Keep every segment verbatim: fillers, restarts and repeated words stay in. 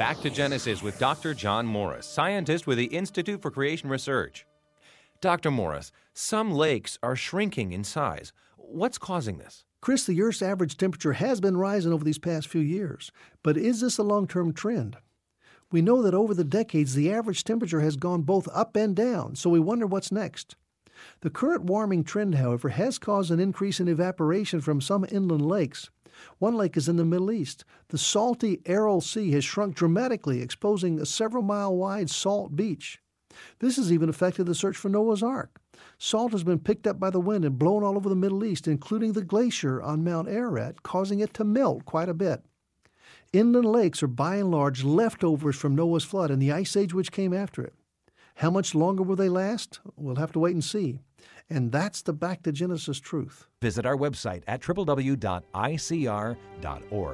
Back to Genesis with Doctor John Morris, scientist with the Institute for Creation Research. Doctor Morris, some lakes are shrinking in size. What's causing this? Chris, the Earth's average temperature has been rising over these past few years, but is this a long-term trend? We know that over the decades, the average temperature has gone both up and down, so we wonder what's next. The current warming trend, however, has caused an increase in evaporation from some inland lakes. One lake is in the Middle East. The salty Aral Sea has shrunk dramatically, exposing a several-mile-wide salt beach. This has even affected the search for Noah's Ark. Salt has been picked up by the wind and blown all over the Middle East, including the glacier on Mount Ararat, causing it to melt quite a bit. Inland lakes are by and large leftovers from Noah's flood and the ice age which came after it. How much longer will they last? We'll have to wait and see. And that's the Back to Genesis truth. Visit our website at w w w dot i c r dot org.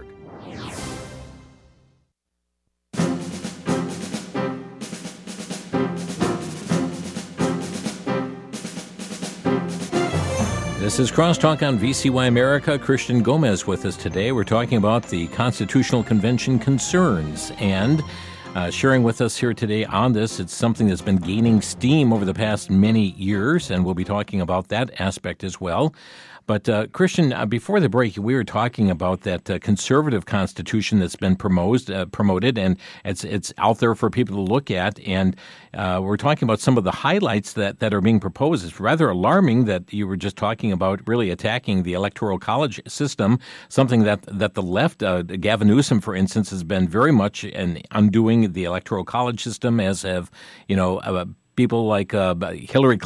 This is Crosstalk on V C Y America. Christian Gomez with us today. We're talking about the Constitutional Convention concerns, and uh, sharing with us here today on this, it's something that's been gaining steam over the past many years, and we'll be talking about that aspect as well. But, uh, Christian, uh, before the break, we were talking about that uh, conservative constitution that's been promoted, uh, promoted, and it's it's out there for people to look at. And uh, we're talking about some of the highlights that, that are being proposed. It's rather alarming that you were just talking about really attacking the Electoral College system, something that, that the left, uh, Gavin Newsom, for instance, has been very much in undoing the Electoral College system, as have, you know, uh, people like uh, Hillary Clinton.